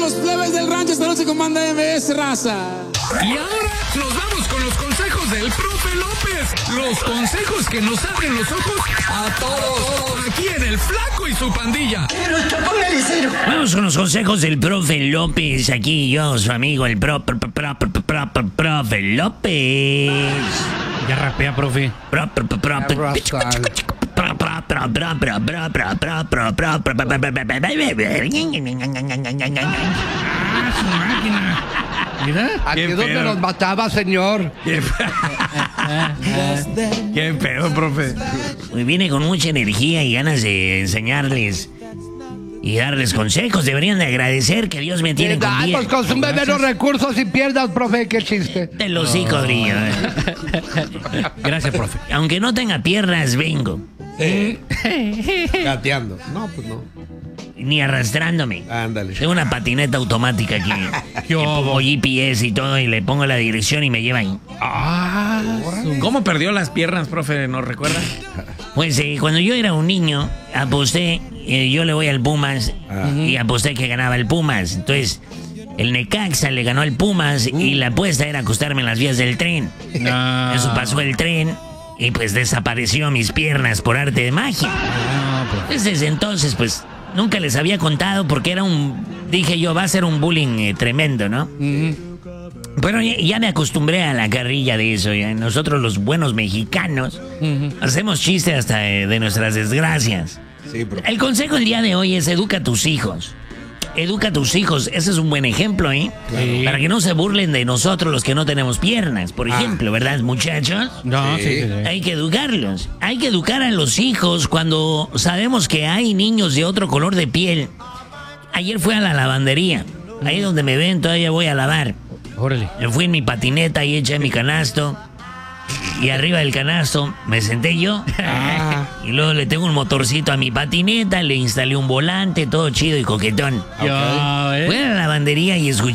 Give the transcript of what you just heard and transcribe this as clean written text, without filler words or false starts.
los plebes del rancho. Esta noche con Banda MS, raza. Y ahora nos vamos con los consejos del profe López. Los consejos que nos abren los ojos a todos. Aquí en El Flaco y su pandilla. Vamos con los consejos del profe López. Aquí yo, su amigo, el profe López. Ya rapea, profe. Ah, su máquina. Mira. Aquí es donde nos mataba, señor. Qué pedo, profe. Hoy viene con mucha energía y ganas de enseñarles y darles consejos. Deberían de agradecer que Dios me tiene con vida. Pues consume menos recursos y pierdas, profe. Qué chiste. De los hijos, grillo. Gracias, profe. Aunque no tenga piernas, vengo. Gateando. No, pues no. Ni arrastrándome. Ándale. Tengo una patineta automática aquí. Le pongo GPS y todo y le pongo la dirección y me lleva ahí. ¿Cómo perdió las piernas, profe? ¿Nos recuerda? Pues cuando yo era un niño, aposté, yo le voy al Pumas y aposté que ganaba el Pumas. Entonces, el Necaxa le ganó al Pumas y la apuesta era acostarme en las vías del tren. No. Eso pasó el tren y pues desapareció mis piernas por arte de magia. Desde entonces, pues, nunca les había contado porque era dije yo, va a ser un bullying tremendo, ¿no? Pero ya me acostumbré a la carrilla de eso. Ya. Nosotros los buenos mexicanos hacemos chistes hasta de nuestras desgracias. Sí, bro. El consejo del día de hoy es educa a tus hijos. Educa a tus hijos. Ese es un buen ejemplo, ¿eh? Sí. Para que no se burlen de nosotros los que no tenemos piernas, por ejemplo, ¿verdad, muchachos? No, sí. Hay que educarlos. Hay que educar a los hijos cuando sabemos que hay niños de otro color de piel. Ayer fui a la lavandería. Ahí donde me ven, todavía voy a lavar. Órale. Me fui en mi patineta y eché mi canasto. Y arriba del canasto me senté yo. Y luego le tengo un motorcito a mi patineta, le instalé un volante, todo chido y coquetón. Fui a la lavandería y escuché